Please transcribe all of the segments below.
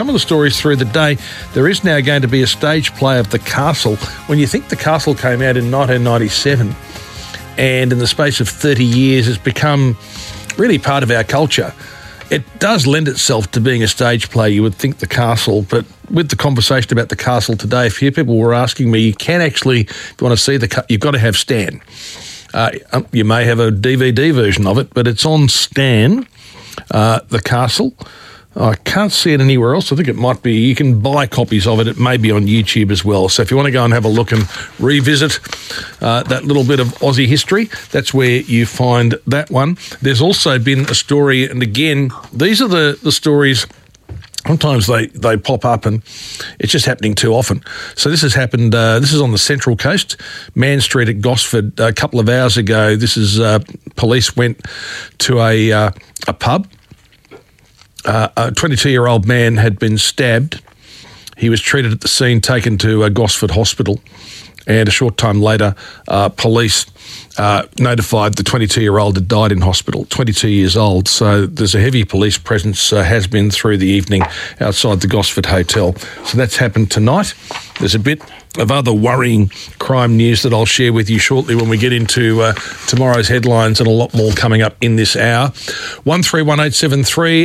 Some of the stories through the day, there is now going to be a stage play of The Castle. When you think The Castle came out in 1997 and in the space of 30 years it's become really part of our culture, it does lend itself to being a stage play. You would think The Castle, but with the conversation about The Castle today, a few people were asking me, you can actually, if you want to see you've got to have Stan. You may have a DVD version of it, but it's on Stan, The Castle. I can't see it anywhere else. I think it might be, you can buy copies of it. It may be on YouTube as well. So if you want to go and have a look and revisit that little bit of Aussie history, that's where you find that one. There's also been a story, and again, these are the stories. Sometimes they pop up and it's just happening too often. So this has happened, this is on the Central Coast, Man Street at Gosford a couple of hours ago. This is, police went to a pub. A 22-year-old man had been stabbed. He was treated at the scene, taken to Gosford Hospital, and a short time later, police notified the 22-year-old had died in hospital, 22 years old. So there's a heavy police presence, has been through the evening outside the Gosford Hotel. So that's happened tonight. There's a bit of other worrying crime news that I'll share with you shortly when we get into tomorrow's headlines, and a lot more coming up in this hour. 131873,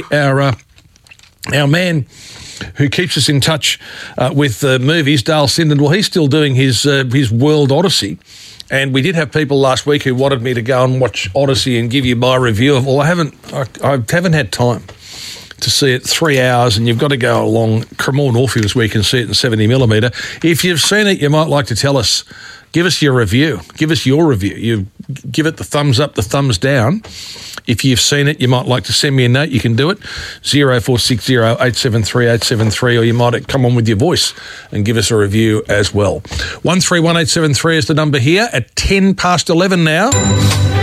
our man who keeps us in touch with movies, Dale Sinden. Well, he's still doing his World Odyssey. And we did have people last week who wanted me to go and watch Odyssey and give you my review of. Well, I haven't had time to see it. 3 hours, and you've got to go along Cremorne Orpheus where you can see it in 70mm. If you've seen it, you might like to tell us. Give us your review. Give us your review. You give it the thumbs up, the thumbs down. If you've seen it, you might like to send me a note. You can do it, 0460 873 873, or you might come on with your voice and give us a review as well. 131873 is the number here at 10 past 11 now.